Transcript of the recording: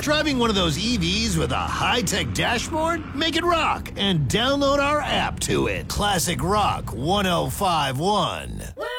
driving one of those EVs with a high-tech dashboard? Make it rock and download our app to it. Classic Rock 1051.